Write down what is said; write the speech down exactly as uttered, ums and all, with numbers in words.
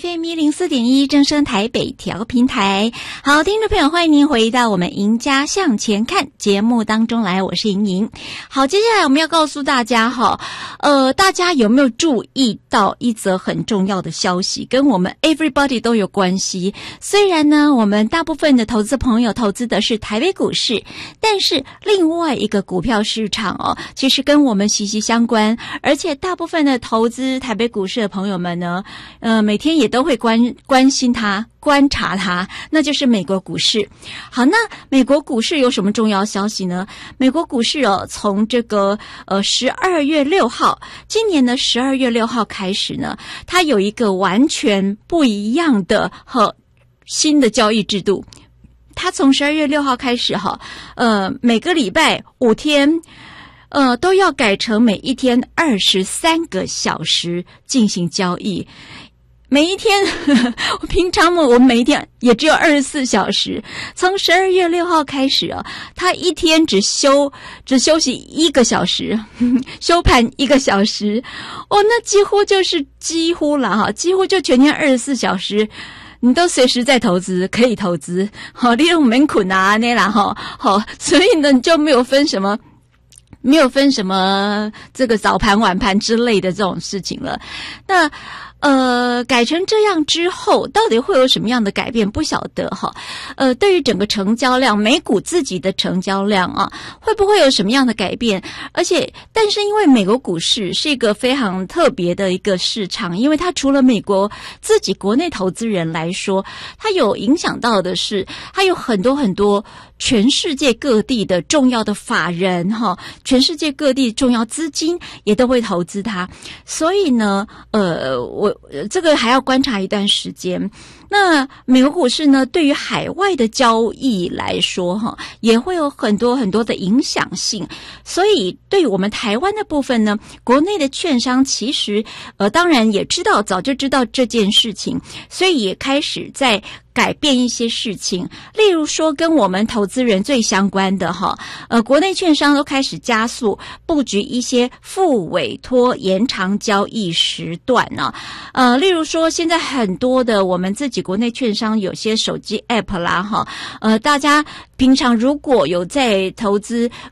F M 一零四点一正声台北调频台。好，听众朋友，欢迎您回到我们赢家向前看节目当中来，我是莹莹。好，接下来我们要告诉大家哈，呃，大家有没有注意到一则很重要的消息，跟我们 everybody 都有关系。虽然呢，我们大部分的投资朋友投资的是台北股市，但是另外一个股票市场哦，其实跟我们息息相关，而且大部分的投资台北股市的朋友们呢，呃，每天也都会关关心它、观察它，那就是美国股市。好，那美国股市有什么重要消息呢？美国股市哦，从这个呃十二月六号，今年的十二月六号开始呢，它有一个完全不一样的和新的交易制度。它从十二月六号开始哈，呃，每个礼拜五天。呃，都要改成每一天二十三个小时进行交易。每一天，呵呵平常我们每一天也只有二十四小时。从十二月六号开始啊，他一天只休只休息一个小时，呵呵休盘一个小时。哦，那几乎就是几乎了哈，几乎就全天二十四小时。你都随时在投资，可以投资。好，利用门捆啊那啦哈，好，所以呢，你就没有分什么。没有分什么这个早盘晚盘之类的这种事情了。那呃改成这样之后，到底会有什么样的改变不晓得哈。呃对于整个成交量，美股自己的成交量啊，会不会有什么样的改变？而且但是因为美国股市是一个非常特别的一个市场，因为它除了美国自己国内投资人来说，它有影响到的是它有很多很多全世界各地的重要的法人哈，全世界各地重要资金也都会投资它，所以呢，呃，我这个还要观察一段时间。那美国股市呢，对于海外的交易来说哈，也会有很多很多的影响性。所以对于我们台湾的部分呢，国内的券商其实呃，当然也知道，早就知道这件事情，所以也开始在改变一些事情，例如说跟我们投资人最相关的哈，呃，国内券商都开始加速布局一些副委托延长交易时段呢、啊，呃，例如说现在很多的我们自己国内券商有些手机 app 啦哈，呃，大家平常如果有在投资